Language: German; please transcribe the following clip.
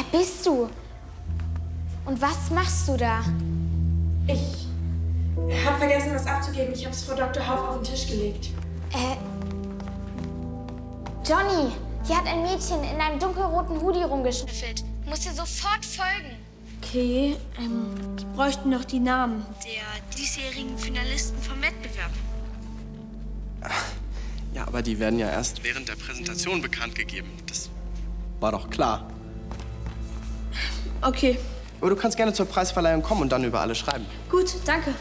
Wer bist du? Und was machst du da? Ich habe vergessen, was abzugeben. Ich habe es Frau Dr. Hauf auf den Tisch gelegt. Johnny, hier hat ein Mädchen in einem dunkelroten Hoodie rumgeschnüffelt. Du musst ihr sofort folgen. Okay, ich bräuchte noch die Namen der diesjährigen Finalisten vom Wettbewerb. Ja, aber die werden ja erst während der Präsentation bekannt gegeben. Das war doch klar. Okay. Aber du kannst gerne zur Preisverleihung kommen und dann über alle schreiben. Gut, danke.